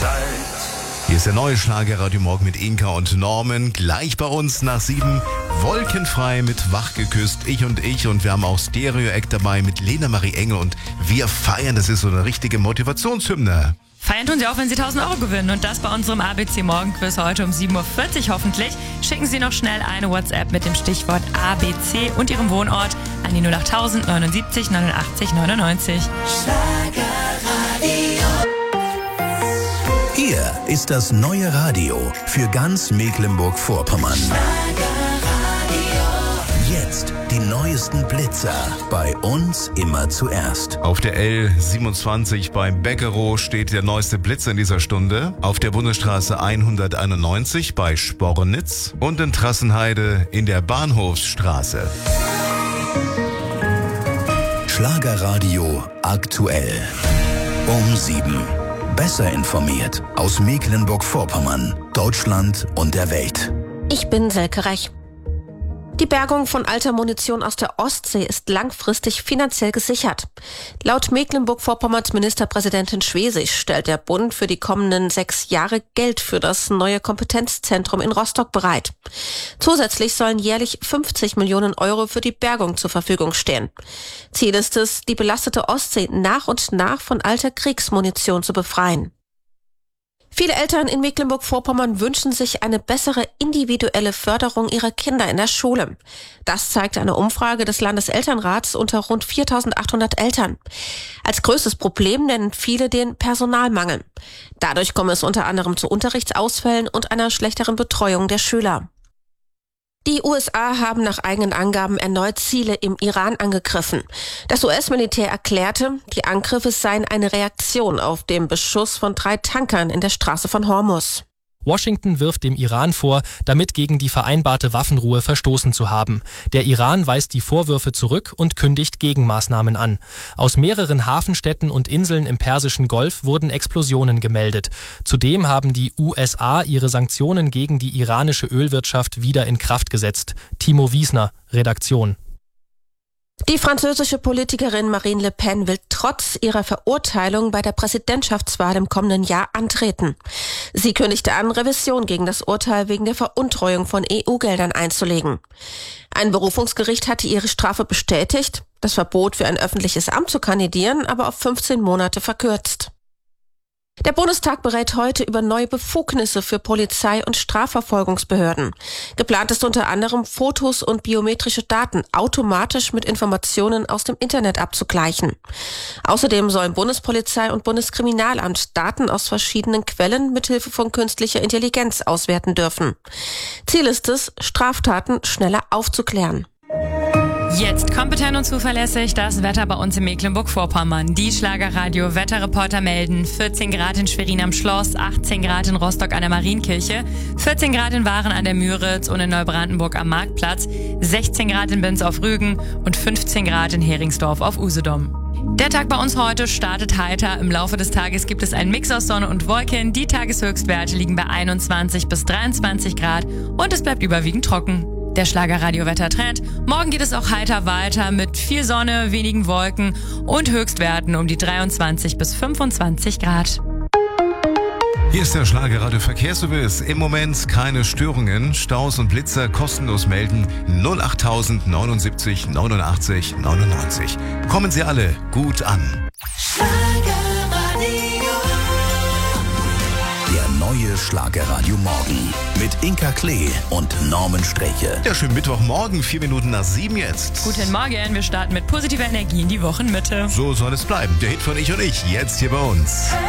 Hier ist der neue Schlagerradio Morgen mit Inka und Norman. Gleich bei uns nach 7. Wolkenfrei mit Wach geküsst. Ich. Und wir haben auch Stereo-Act dabei mit Lena Marie Engel. Und wir feiern. Das ist so eine richtige Motivationshymne. Feiern tun Sie auch, wenn Sie 1.000 Euro gewinnen. Und das bei unserem ABC-Morgen-Quiz heute um 7.40 Uhr hoffentlich. Schicken Sie noch schnell eine WhatsApp mit dem Stichwort ABC und Ihrem Wohnort an die 08000 79 89 99. Hier ist das neue Radio für ganz Mecklenburg-Vorpommern. Jetzt die neuesten Blitzer. Bei uns immer zuerst. Auf der L27 bei Beckerow steht der neueste Blitzer in dieser Stunde. Auf der Bundesstraße 191 bei Spornitz und in Trassenheide in der Bahnhofsstraße. Schlagerradio aktuell. Um 7. Besser informiert aus Mecklenburg-Vorpommern, Deutschland und der Welt. Ich bin Selke Rech. Die Bergung von alter Munition aus der Ostsee ist langfristig finanziell gesichert. Laut Mecklenburg-Vorpommerns Ministerpräsidentin Schwesig stellt der Bund für die kommenden 6 Jahre Geld für das neue Kompetenzzentrum in Rostock bereit. Zusätzlich sollen jährlich 50 Millionen Euro für die Bergung zur Verfügung stehen. Ziel ist es, die belastete Ostsee nach und nach von alter Kriegsmunition zu befreien. Viele Eltern in Mecklenburg-Vorpommern wünschen sich eine bessere individuelle Förderung ihrer Kinder in der Schule. Das zeigt eine Umfrage des Landeselternrats unter rund 4.800 Eltern. Als größtes Problem nennen viele den Personalmangel. Dadurch komme es unter anderem zu Unterrichtsausfällen und einer schlechteren Betreuung der Schüler. Die USA haben nach eigenen Angaben erneut Ziele im Iran angegriffen. Das US-Militär erklärte, die Angriffe seien eine Reaktion auf den Beschuss von 3 Tankern in der Straße von Hormuz. Washington wirft dem Iran vor, damit gegen die vereinbarte Waffenruhe verstoßen zu haben. Der Iran weist die Vorwürfe zurück und kündigt Gegenmaßnahmen an. Aus mehreren Hafenstädten und Inseln im Persischen Golf wurden Explosionen gemeldet. Zudem haben die USA ihre Sanktionen gegen die iranische Ölwirtschaft wieder in Kraft gesetzt. Timo Wiesner, Redaktion. Die französische Politikerin Marine Le Pen will trotz ihrer Verurteilung bei der Präsidentschaftswahl im kommenden Jahr antreten. Sie kündigte an, Revision gegen das Urteil wegen der Veruntreuung von EU-Geldern einzulegen. Ein Berufungsgericht hatte ihre Strafe bestätigt, das Verbot für ein öffentliches Amt zu kandidieren aber auf 15 Monate verkürzt. Der Bundestag berät heute über neue Befugnisse für Polizei- und Strafverfolgungsbehörden. Geplant ist unter anderem, Fotos und biometrische Daten automatisch mit Informationen aus dem Internet abzugleichen. Außerdem sollen Bundespolizei und Bundeskriminalamt Daten aus verschiedenen Quellen mithilfe von künstlicher Intelligenz auswerten dürfen. Ziel ist es, Straftaten schneller aufzuklären. Jetzt kompetent und zuverlässig das Wetter bei uns in Mecklenburg-Vorpommern. Die Schlagerradio-Wetterreporter melden 14 Grad in Schwerin am Schloss, 18 Grad in Rostock an der Marienkirche, 14 Grad in Waren an der Müritz und in Neubrandenburg am Marktplatz, 16 Grad in Binz auf Rügen und 15 Grad in Heringsdorf auf Usedom. Der Tag bei uns heute startet heiter. Im Laufe des Tages gibt es einen Mix aus Sonne und Wolken. Die Tageshöchstwerte liegen bei 21 bis 23 Grad und es bleibt überwiegend trocken. Der Schlagerradio-Wettertrend. Morgen geht es auch heiter weiter mit viel Sonne, wenigen Wolken und Höchstwerten um die 23 bis 25 Grad. Hier ist der Schlagerradio-Verkehrsservice. Im Moment keine Störungen. Staus und Blitzer kostenlos melden 08000 79 89 99. Kommen Sie alle gut an. Der neue Schlagerradio Morgen mit Inka Klee und Norman Streche. Ja, schönen Mittwochmorgen, 4 Minuten nach 7 jetzt. Guten Morgen, wir starten mit positiver Energie in die Wochenmitte. So soll es bleiben. Der Hit von Ich und Ich, jetzt hier bei uns.